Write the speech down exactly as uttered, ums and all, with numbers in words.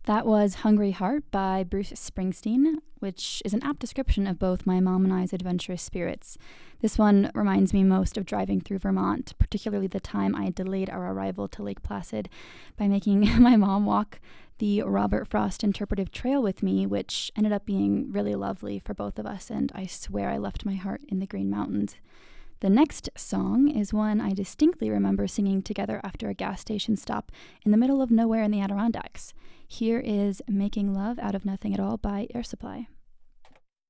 That was Hungry Heart by Bruce Springsteen, which is an apt description of both my mom and I's adventurous spirits. This one reminds me most of driving through Vermont, particularly the time I delayed our arrival to Lake Placid by making my mom walk the Robert Frost Interpretive Trail with me, which ended up being really lovely for both of us, and I swear I left my heart in the Green Mountains. The next song is one I distinctly remember singing together after a gas station stop in the middle of nowhere in the Adirondacks. Here is Making Love Out of Nothing at All by Air Supply.